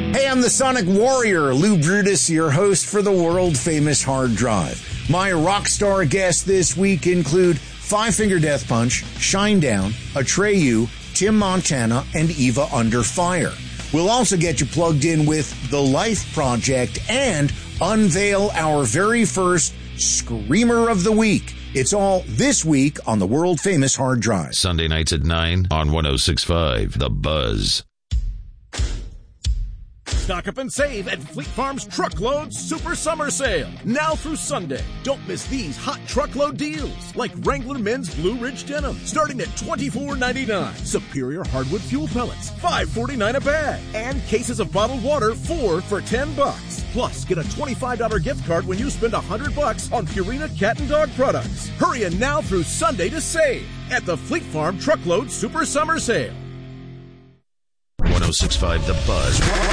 Hey, I'm the Sonic Warrior, Lou Brutus, your host for the world-famous Hard Drive. My rock star guests this week include Five Finger Death Punch, Shinedown, Atreyu, Tim Montana, and Eva Under Fire. We'll also get you plugged in with The Life Project and unveil our very first Screamer of the Week. It's all this week on the world-famous Hard Drive. Sunday nights at 9 on 106.5 The Buzz. Stock up and save at Fleet Farm's Truckload Super Summer Sale. Now through Sunday. Don't miss these hot truckload deals. Like Wrangler Men's Blue Ridge Denim, starting at $24.99. Superior hardwood fuel pellets, $5.49 a bag. And cases of bottled water, 4 for $10. Plus, get a $25 gift card when you spend $100 on Purina cat and dog products. Hurry in now through Sunday to save at the Fleet Farm Truckload Super Summer Sale. 106.5 The Buzz.